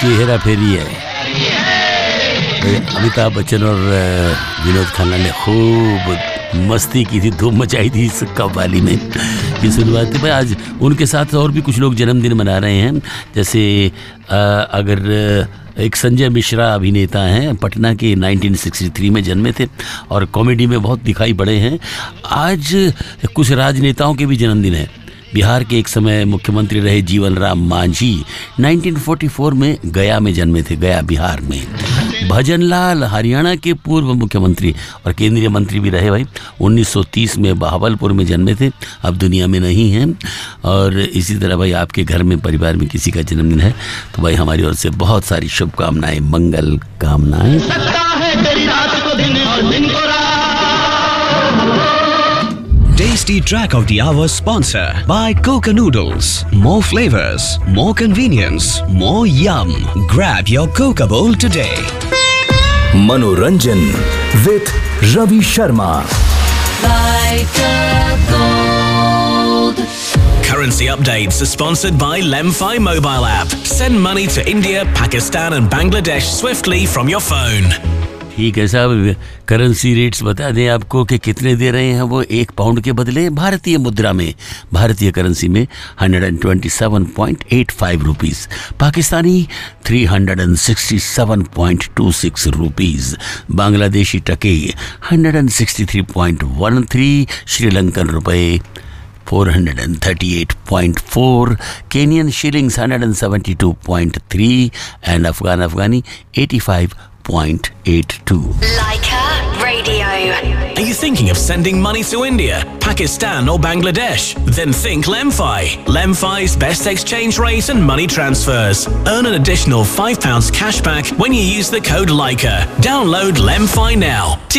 की हेरा फेरी है। अमिताभ बच्चन और विनोद खन्ना ने खूब मस्ती की थी, धूम मचाई थी इस कव्वाली में। ये शुरुआत थी भाई। आज उनके साथ और भी कुछ लोग जन्मदिन मना रहे हैं, जैसे अगर एक संजय मिश्रा अभिनेता हैं, पटना के 1963 में जन्मे थे और कॉमेडी में बहुत दिखाई पड़े हैं। आज कुछ राजनेताओं के भी जन्मदिन है। बिहार के एक समय मुख्यमंत्री रहे जीवन राम मांझी 1944 में गया में जन्मे थे, गया बिहार में। भजन लाल हरियाणा के पूर्व मुख्यमंत्री और केंद्रीय मंत्री भी रहे भाई, 1930 में बहावलपुर में जन्मे थे, अब दुनिया में नहीं हैं। और इसी तरह भाई आपके घर में परिवार में किसी का जन्मदिन है तो भाई हमारी ओर से बहुत सारी शुभकामनाएं, मंगल कामनाएं। Tasty Track of the Hour sponsor by Coca Noodles. More flavors, more convenience, more yum. Grab your Coca bowl today. मनोरंजन with Ravi Sharma. Currency updates are sponsored by Lemfi mobile app. Send money to India, Pakistan and Bangladesh swiftly from your phone. ठीक है साहब, currency rates बता दें आपको कि कितने दे रहे हैं वो। 1 पाउंड के बदले भारतीय मुद्रा में, भारतीय करेंसी में 127.85 रुपीस, पाकिस्तानी 367.26 रुपीस, बांग्लादेशी टके 163.13, श्रीलंकन रुपए 438.4, Kenyan shillings 172.3 and Afghani 85.82. Leica Radio. Are you thinking of sending money to India, Pakistan or Bangladesh? Then think Lemfi. Lemfi's best exchange rate and money transfers. Earn an additional £5 cashback when you use the code Leica. Download Lemfi now.